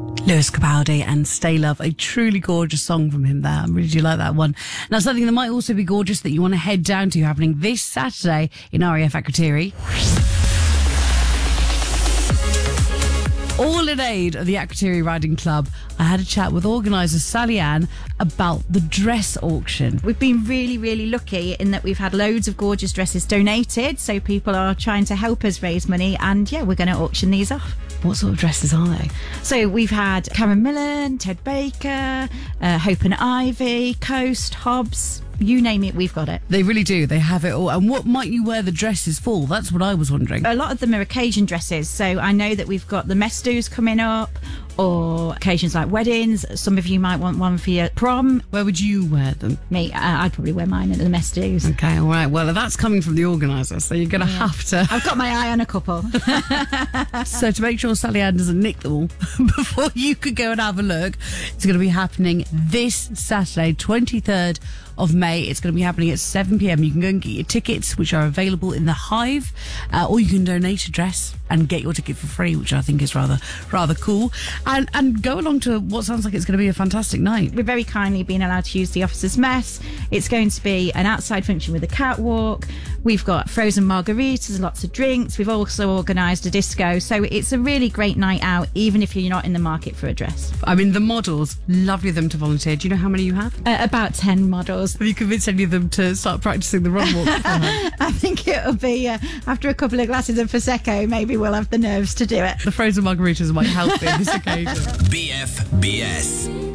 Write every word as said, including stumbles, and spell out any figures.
Lewis Capaldi and Stay Love, a truly gorgeous song from him there. I really do like that one. Now, something that might also be gorgeous that you want to head down to, happening this Saturday in R A F Akrotiri. All in aid of the Akrotiri Riding Club, I had a chat with organiser Sally Ann about the dress auction. We've been really, really lucky in that we've had loads of gorgeous dresses donated, so people are trying to help us raise money, and yeah, we're going to auction these off. What sort of dresses are they? So we've had Karen Millen, Ted Baker, uh, Hope and Ivy, Coast, Hobbs. You name it, we've got it. They really do. They have it all. And what might you wear the dresses for? That's what I was wondering. A lot of them are occasion dresses. So I know that we've got the mess do's coming up, or occasions like weddings. Some of you might want one for your prom. Where would you wear them? Me, uh, I'd probably wear mine at the mess do's. Okay, all right. Well, that's coming from the organiser, so you're going to yeah. have to... I've got my eye on a couple. So to make sure Sally Ann doesn't nick them all before you could go and have a look, it's going to be happening this Saturday, twenty-third of May. It's going to be happening at seven p.m. You can go and get your tickets, which are available in the Hive, uh, or you can donate a dress and get your ticket for free, which I think is rather rather cool. And and go along to what sounds like it's going to be a fantastic night. We're very kindly being allowed to use the officers' mess. It's going to be an outside function with a catwalk. We've got frozen margaritas, lots of drinks. We've also organised a disco. So it's a really great night out, even if you're not in the market for a dress. I mean, the models, lovely of them to volunteer. Do you know how many you have? Uh, about ten models. Have you convinced any of them to start practising the run walk? I think it'll be, uh, after a couple of glasses of Prosecco, maybe we'll have the nerves to do it. The frozen margaritas might help in this occasion. B F B S